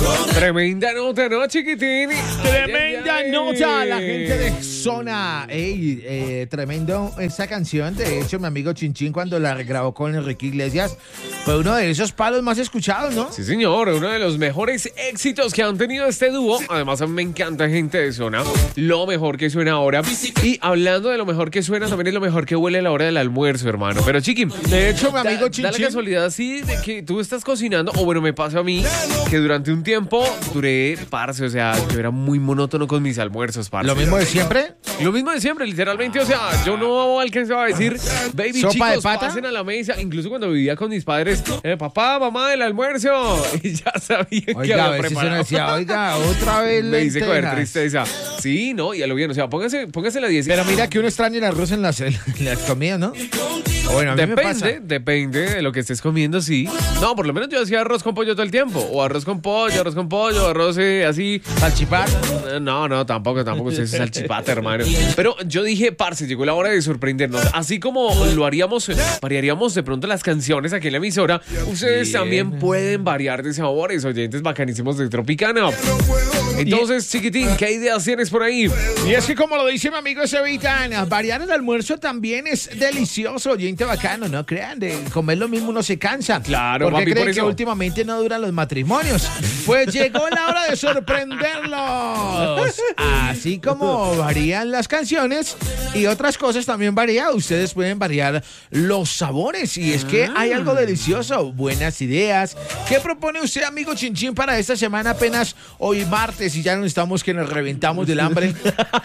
Tremenda nota, ¿no, chiquitín? Tremenda nota, la gente de Zona. Ey, tremendo esa canción. De hecho, mi amigo Chinchín, cuando la grabó con Enrique Iglesias, fue uno de esos palos más escuchados, ¿no? Sí, señor, uno de los mejores éxitos que han tenido este dúo. Además, a mí me encanta gente de Zona. Lo mejor que suena ahora. Y hablando de lo mejor que suena, también es lo mejor que huele a la hora del almuerzo, hermano. Pero, chiqui, De hecho, mi amigo da la Chinchín. casualidad, sí, de que tú estás cocinando, o bueno, me pasó a mí, que durante un tiempo duré, parce, o sea, yo era muy monótono con mis almuerzos, parce. Lo mismo de siempre. Lo mismo de siempre, literalmente, o sea, yo no alcanzaba a decir, baby, ¿Sopa de chicos, pata? pasen a la mesa. Incluso cuando vivía con mis padres, papá, mamá, el almuerzo. Y ya sabía que Oiga, a había ver si se preparado. nos decía, oiga, otra vez Me hice coger lentejas. tristeza. Sí, no, y a lo bien, o sea, póngase la 10. Pero mira que uno extraña el arroz en las comidas, ¿no? Bueno, a mí me pasa. Depende de lo que estés comiendo, sí. No, por lo menos yo hacía arroz con pollo todo el tiempo. O arroz con pollo, arroz así. Salchipán. No, tampoco es salchipata, hermano. Pero yo dije, parce, llegó la hora de sorprendernos. Así como lo haríamos, variaríamos de pronto las canciones aquí en la emisora, ustedes Bien. también pueden variar de sabores, oyentes bacanísimos de Tropicana. Entonces, chiquitín, ¿qué ideas tienes por ahí? Y es que como lo dice mi amigo Sevitana, variar el almuerzo también es delicioso, oyente bacano, no crean, de comer lo mismo uno se cansa. Claro, ¿Por qué papi, creen por que eso. últimamente no duran los matrimonios? Pues llegó la hora de sorprenderlos. Así como varían las canciones y otras cosas también varía, ustedes pueden variar los sabores. Y es que hay algo delicioso, buenas ideas. ¿Qué propone usted, amigo Chinchín, para esta semana? Apenas hoy martes y ya no estamos que nos reventamos del hambre.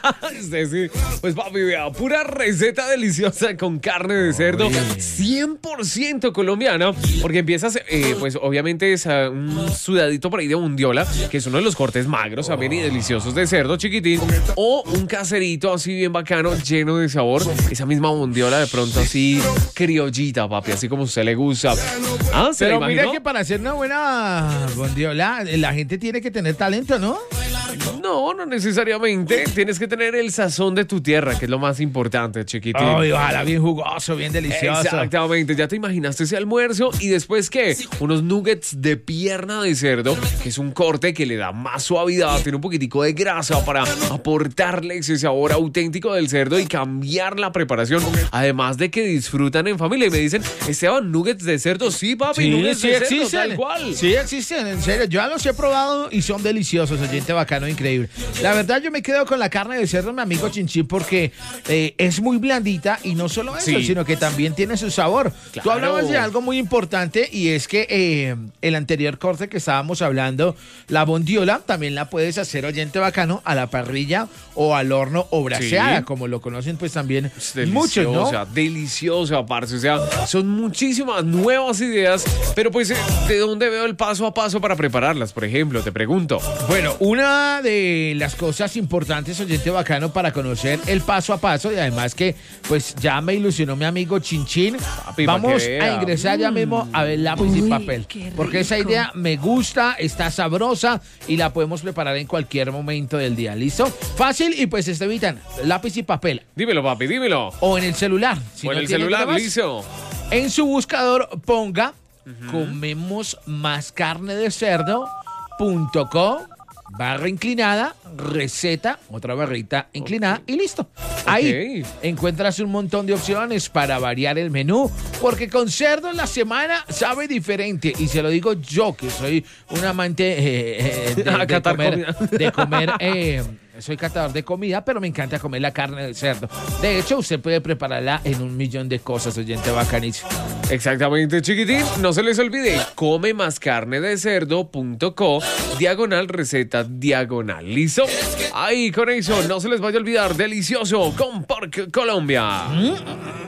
Sí. Pues papi, vea, pura receta deliciosa con carne de cerdo 100% colombiana, porque empiezas, pues obviamente es un sudadito por ahí de bondiola, que es uno de los cortes magros también y deliciosos de cerdo chiquitín, o un caserito así bien bacano, lleno de sabor, esa misma bondiola de pronto así criollita, papi, así como a usted le gusta. Ah, ¿se la Pero mira imaginó? que para hacer una buena bondiola, la gente tiene que tener talento, ¿no? No necesariamente. Tienes que tener el sazón de tu tierra, que es lo más importante, chiquitín. Ay, ojalá bien jugoso, bien delicioso. Exactamente, ya te imaginaste ese almuerzo y después ¿qué? Unos nuggets de pierna de cerdo, que es un corte que le da más suavidad, tiene un poquitico de grasa para aportarle ese sabor auténtico del cerdo y cambiar la preparación, además de que disfrutan en familia. Y me dicen, Esteban, nuggets de cerdo, sí, papi, Sí, nuggets sí de cerdo, existen. tal cual. Sí existen, en serio. Yo ya los he probado y son deliciosos, oyente bacano, increíble. La verdad, yo me quedo con la carne de cerdo, mi amigo Chinchín, porque es muy blandita y no solo eso, Sí. sino que también tiene su sabor. Tú Claro. hablabas de algo muy importante y es que el anterior corte que estábamos hablando, la bondiola, también la puedes hacer, oyente bacano, a la parrilla o al horno o braseada, Sí. como lo conocen pues también Es muchos, ¿no? deliciosa, parce. O sea, son muchísimas nuevas ideas, pero pues, ¿de dónde veo el paso a paso para prepararlas? Por ejemplo, te pregunto. Bueno, una de las cosas importantes, oyente bacano, para conocer el paso a paso y además que pues ya me ilusionó mi amigo Chinchín, Papi, vamos pa' que vea. a ingresar ya mismo a ver lápiz y papel, porque esa idea me gusta, está sabrosa y la podemos preparar en cualquier momento del día, ¿listo? Fácil y pues evitan lápiz y papel Dímelo, papi, dímelo. o en el celular. Si O en no el tiene celular, nada más, listo. en su buscador ponga comemos más carne de cerdo.co barra inclinada, receta, otra barrita inclinada y listo. Ahí encuentras un montón de opciones para variar el menú, porque con cerdo en la semana sabe diferente. Y se lo digo yo, que soy un amante de Catar comer, comida. soy catador de comida, pero me encanta comer la carne de cerdo. De hecho, usted puede prepararla en un millón de cosas, oyente bacanísimo. Exactamente, chiquitín. No se les olvide, come más carne de cerdo.co, /receta /. ¿Listo? Ahí con eso, no se les vaya a olvidar, delicioso con Pork Colombia.